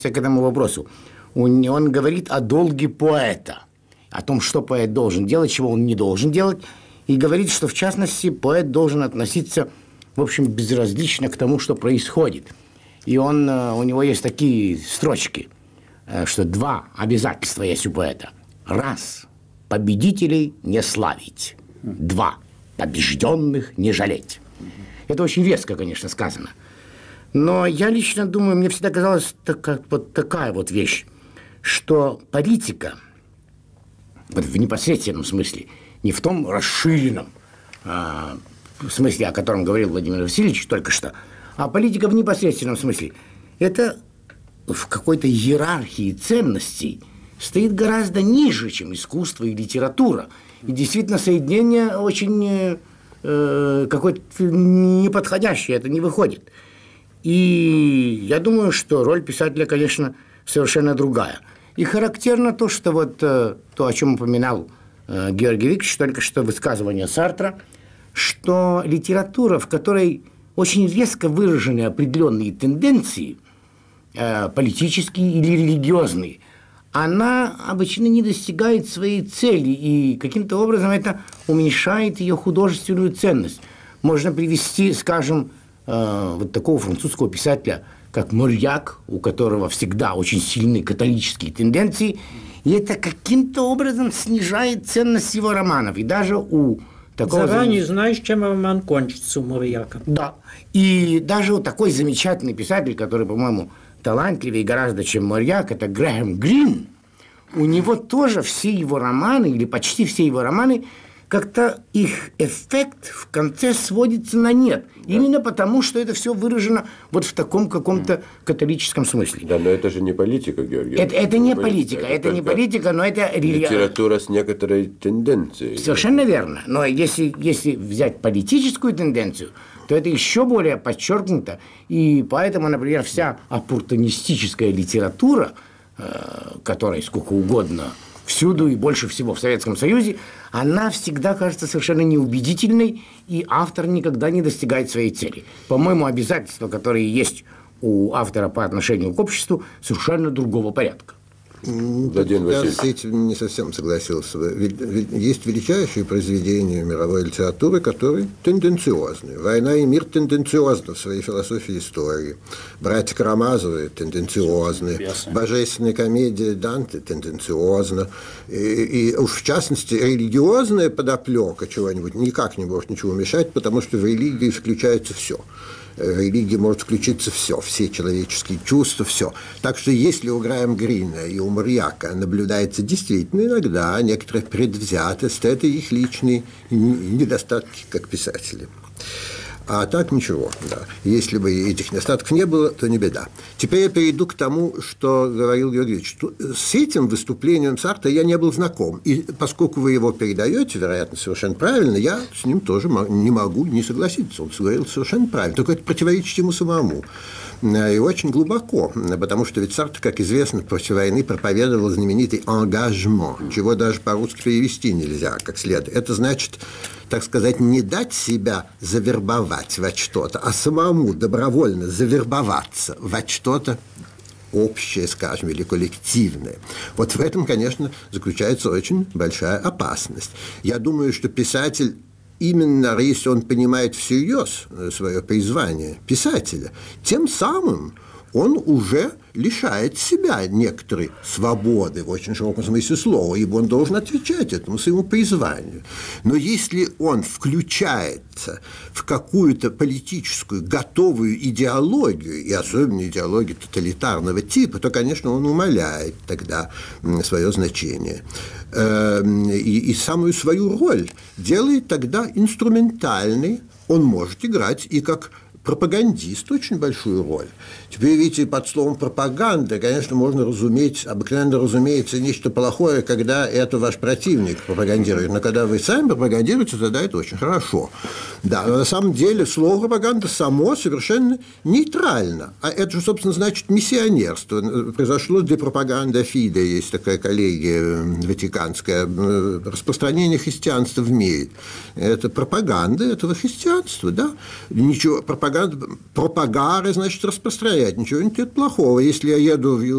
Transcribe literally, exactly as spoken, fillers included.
к этому вопросу. Он говорит о долге поэта, о том, что поэт должен делать, чего он не должен делать, и говорит, что, в частности, поэт должен относиться, в общем, безразлично к тому, что происходит. И он, у него есть такие строчки, что два обязательства есть у поэта. Раз – победителей не славить. Два – побежденных не жалеть. Это очень веско, конечно, сказано. Но я лично думаю, мне всегда казалась такая вот, такая вот вещь, что политика, вот в непосредственном смысле, не в том расширенном а, смысле, о котором говорил Владимир Васильевич только что, а политика в непосредственном смысле, это в какой-то иерархии ценностей стоит гораздо ниже, чем искусство и литература. И действительно соединение очень э, какое-то неподходящее, это не выходит. И я думаю, что роль писателя, конечно, совершенно другая. И характерно то, что вот то, о чем упоминал Георгий Викторович, только что высказывание Сартра, что литература, в которой очень резко выражены определенные тенденции, политические или религиозные, она обычно не достигает своей цели, и каким-то образом это уменьшает ее художественную ценность. Можно привести, скажем, вот такого французского писателя, как Мольяк, у которого всегда очень сильные католические тенденции, и это каким-то образом снижает ценность его романов. И даже у такого... Заранее зам... знаешь, чем роман кончится у Мольяка. Да. И даже у такой замечательный писатель, который, по-моему, талантливее гораздо, чем Мольяк, это Грэхэм Грин, у него тоже все его романы, или почти все его романы, как-то их эффект в конце сводится на нет. Да. Именно потому, что это все выражено вот в таком каком-то католическом смысле. Да, но это же не политика, Георгий. Это, это не политика, это, это не политика, но это... Литература с некоторой тенденцией. Совершенно верно. Но если, если взять политическую тенденцию, то это еще более подчеркнуто. И поэтому, например, вся оппортунистическая литература, которой сколько угодно... всюду и больше всего в Советском Союзе, она всегда кажется совершенно неубедительной, и автор никогда не достигает своей цели. По-моему, обязательства, которые есть у автора по отношению к обществу, совершенно другого порядка. Я с этим не совсем согласился. Есть величайшие произведения мировой литературы, которые тенденциозны. «Война и мир» тенденциозны в своей философии истории. «Братья Карамазовы» тенденциозны. «Божественная комедия» Данте тенденциозна. И, и уж в частности, религиозная подоплека чего-нибудь никак не может ничего мешать, потому что в религии включается все. В религии может включиться все, все человеческие чувства, все. Так что если у Грэхэма Грина и у Мольяка наблюдается действительно иногда некоторая предвзятость, это их личные недостатки как писатели. А так ничего, да. Если бы этих недостатков не было, то не беда. Теперь я перейду к тому, что говорил Георгий Ильич. С этим выступлением Сартра я не был знаком. И поскольку вы его передаете, вероятно, совершенно правильно, я с ним тоже не могу не согласиться. Он говорил совершенно правильно. Только это противоречит ему самому. И очень глубоко, потому что ведь Сартр, как известно, после войны проповедовал знаменитый «engagement», чего даже по-русски перевести нельзя как следует. Это значит, так сказать, не дать себя завербовать во что-то, а самому добровольно завербоваться во что-то общее, скажем, или коллективное. Вот в этом, конечно, заключается очень большая опасность. Я думаю, что писатель, именно если он понимает всерьез свое призвание писателя, тем самым он уже лишает себя некоторой свободы в очень широком смысле слова, ибо он должен отвечать этому своему призванию. Но если он включается в какую-то политическую готовую идеологию, и особенно идеологию тоталитарного типа, то, конечно, он умаляет тогда свое значение. И, и самую свою роль делает тогда инструментальной. Он может играть и как пропагандист очень большую роль. Теперь, видите, под словом «пропаганда», конечно, можно разуметь, обыкновенно разумеется, нечто плохое, когда это ваш противник пропагандирует. Но когда вы сами пропагандируете, тогда это очень хорошо. Да, но на самом деле слово «пропаганда» само совершенно нейтрально. А это же, собственно, значит миссионерство. Произошло для пропаганды Фиде, есть такая коллегия ватиканская, распространение христианства в мире. Это пропаганда этого христианства, да? Ничего, пропаганда, пропагары, значит, распространять. Ничего нет плохого. Если я еду в